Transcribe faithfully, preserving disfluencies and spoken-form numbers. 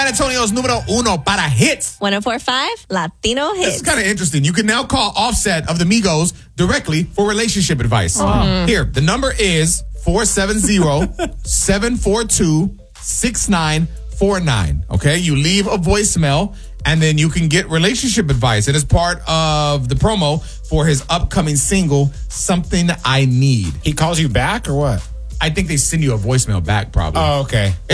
Antonio's numero uno para hits. one oh four point five Latino Hits. This is kind of interesting. You can now call Offset of the Migos directly for relationship advice. Oh. Here, the number is four seven zero, seven four two, six nine four nine. Okay, you leave a voicemail and then you can get relationship advice. It is part of the promo for his upcoming single, Something I Need. He calls you back or what? I think they send you a voicemail back probably. Oh, okay.